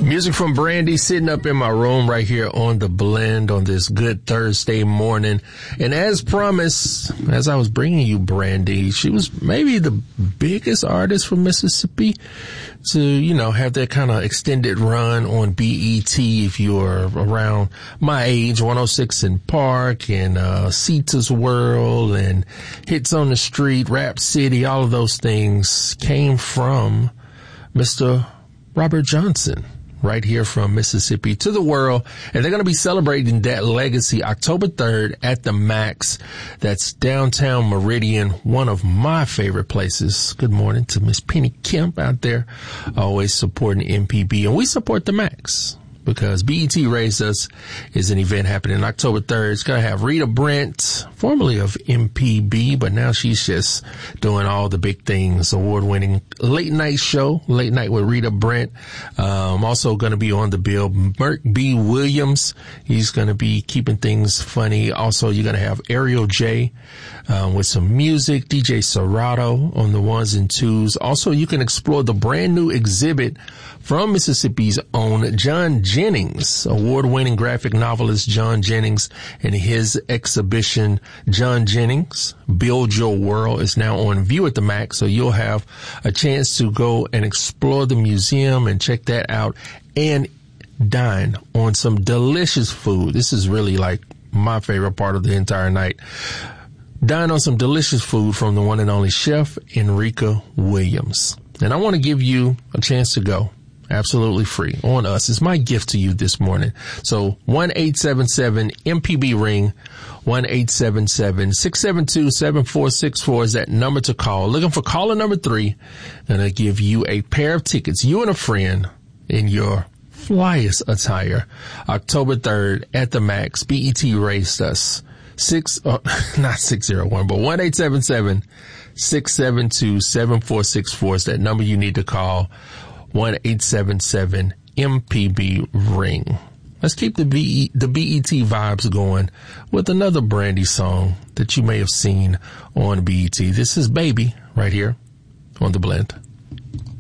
Music from Brandy sitting up in my room right here on The Blend on this good Thursday morning. And as promised, as I was bringing you Brandy, she was maybe the biggest artist from Mississippi to, you know, have that kind of extended run on BET if you're around my age, 106 in Park and Cetus World and Hits on the Street, Rap City, all of those things came from Mr. Robert Johnson. Right here from Mississippi to the world. And they're going to be celebrating that legacy October 3rd at the Max. That's downtown Meridian, one of my favorite places. Good morning to Miss Penny Kemp out there, always supporting MPB. And we support the Max because BET Raised Us is an event happening October 3rd. It's going to have Rita Brent, formerly of MPB, but now she's just doing all the big things, award-winning late night show, Late Night with Rita Brent. Also going to be on the bill, Merk B. Williams. He's going to be keeping things funny. Also, you're going to have Ariel J. With some music, DJ Serato on the ones and twos. Also, you can explore the brand new exhibit from Mississippi's own John Jennings, award-winning graphic novelist John Jennings, and his exhibition, John Jennings, Build Your World, is now on view at the Max, so you'll have a chance to go and explore the museum and check that out and dine on some delicious food. This is really like my favorite part of the entire night. Dine on some delicious food from the one and only Chef Enrica Williams. And I want to give you a chance to go. Absolutely free on us. It's my gift to you this morning. So 1-877-MPB-RING, 1-877-672-7464 is that number to call. Looking for caller number 3, and I'll give you a pair of tickets, you and a friend, in your flyest attire, October 3rd at the Max. BET Raised Us. Not 601, but 1-877-672-7464 is that number you need to call. 1-877-MPB-RING. Let's keep the BET vibes going with another Brandy song that you may have seen on BET. This is Baby right here on The Blend.